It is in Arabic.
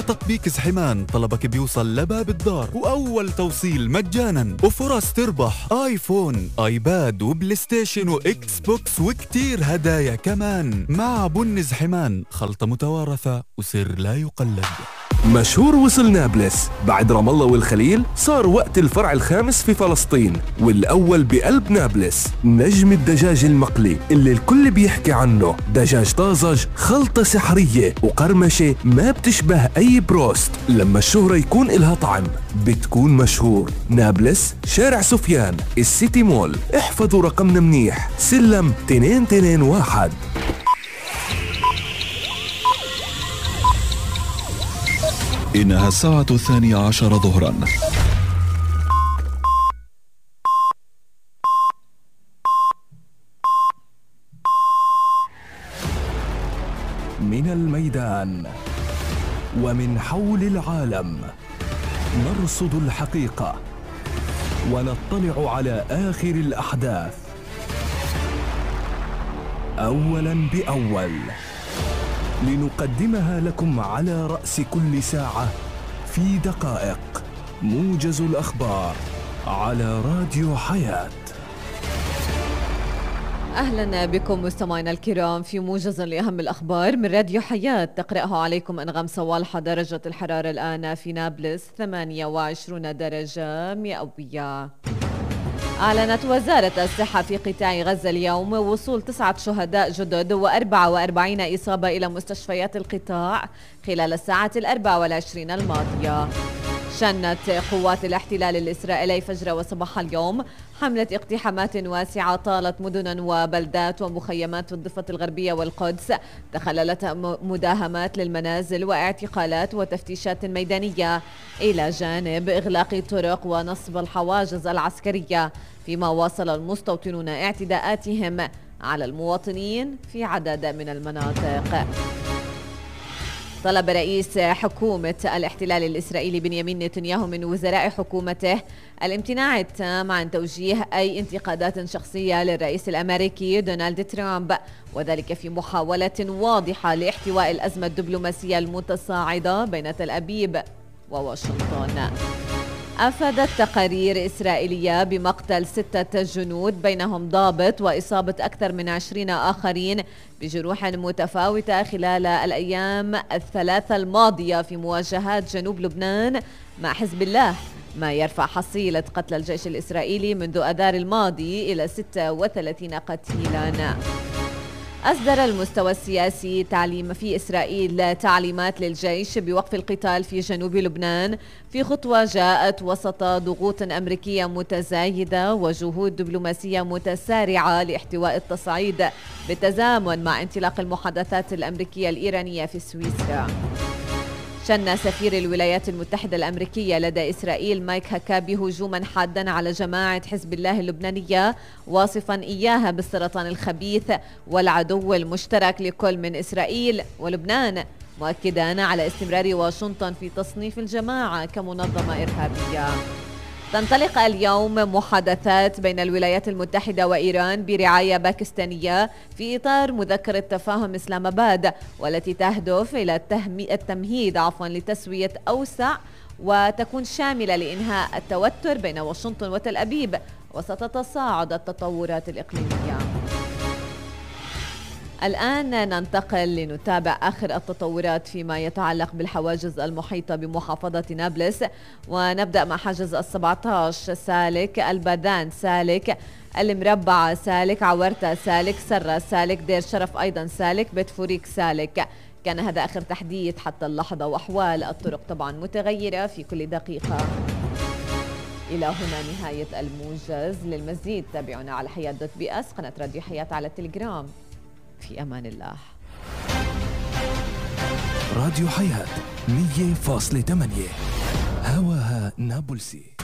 تطبيق زحمان طلبك بيوصل لباب الدار، وأول توصيل مجانا، وفرص تربح آيفون، آيباد، وبلاي ستيشن، وإكس بوكس، وكتير هدايا كمان. مع بن زحمان، خلطة متوارثة وسر لا يقلد. مشهور وصل نابلس بعد رام الله والخليل، صار وقت الفرع الخامس في فلسطين والأول بقلب نابلس. نجم الدجاج المقلي اللي الكل بيحكي عنه، دجاج طازج، خلطة سحرية وقرمشة ما بتشبه أي بروست. لما الشهرة يكون إلها طعم بتكون مشهور. نابلس، شارع سفيان، السيتي مول. احفظوا رقمنا منيح، سلم 221. إنها الساعة 12 ظهرا. من الميدان ومن حول العالم نرصد الحقيقة ونطلع على آخر الأحداث أولاً بأول، لنقدمها لكم على رأس كل ساعة في دقائق. موجز الأخبار على راديو حياة. أهلا بكم مستمعينا الكرام في موجز لأهم الأخبار من راديو حياة. تقرأها عليكم أنغام صوالحة. درجة الحرارة الآن في نابلس 28 درجة مئوية. أعلنت وزارة الصحة في قطاع غزة اليوم وصول 9 شهداء جدد و44 إصابة إلى مستشفيات القطاع خلال الساعة 24 الماضية. شنت قوات الاحتلال الإسرائيلي فجر وصباح اليوم حملة اقتحامات واسعة طالت مدنا وبلدات ومخيمات في الضفة الغربية والقدس، تخللت مداهمات للمنازل واعتقالات وتفتيشات ميدانية، إلى جانب إغلاق طرق ونصب الحواجز العسكرية، فيما واصل المستوطنون اعتداءاتهم على المواطنين في عدد من المناطق. طلب رئيس حكومة الاحتلال الإسرائيلي بنيامين نتنياهو من وزراء حكومته الامتناع التام عن توجيه أي انتقادات شخصية للرئيس الأمريكي دونالد ترامب، وذلك في محاولة واضحة لاحتواء الأزمة الدبلوماسية المتصاعدة بين تل أبيب وواشنطن. أفادت تقارير إسرائيلية بمقتل 6 جنود بينهم ضابط وإصابة أكثر من 20 آخرين بجروح متفاوتة خلال الأيام الثلاثة الماضية في مواجهات جنوب لبنان مع حزب الله، ما يرفع حصيلة قتلى الجيش الإسرائيلي منذ أذار الماضي إلى 36 قتيلاً. أصدر المستوى السياسي في إسرائيل تعليمات للجيش بوقف القتال في جنوب لبنان، في خطوة جاءت وسط ضغوط أمريكية متزايدة وجهود دبلوماسية متسارعة لاحتواء التصعيد بالتزامن مع انطلاق المحادثات الأمريكية الإيرانية في سويسرا. شن سفير الولايات المتحدة الأمريكية لدى إسرائيل مايك هكابي هجوما حادا على جماعة حزب الله اللبنانية، واصفا إياها بالسرطان الخبيث والعدو المشترك لكل من إسرائيل ولبنان، مؤكدا على استمرار واشنطن في تصنيف الجماعة كمنظمة إرهابية. تنطلق اليوم محادثات بين الولايات المتحدة وإيران برعاية باكستانية في إطار مذكرة تفاهم إسلام آباد، والتي تهدف إلى التمهيد لتسوية أوسع وتكون شاملة لإنهاء التوتر بين واشنطن وتل أبيب وسط تصاعد التطورات الإقليمية. الآن ننتقل لنتابع آخر التطورات فيما يتعلق بالحواجز المحيطة بمحافظة نابلس، ونبدأ مع حاجز 17 سالك، البادان سالك، المربعة سالك، عورتا سالك، سرة سالك، دير شرف أيضا سالك، بيت فوريك سالك. كان هذا آخر تحديث حتى اللحظة، وأحوال الطرق طبعا متغيرة في كل دقيقة. إلى هنا نهاية الموجز. للمزيد تابعونا على حياة.بي اس، قناة راديو حياة على التليجرام. في أمان الله. راديو حياة 100.8 هواها نابلسي.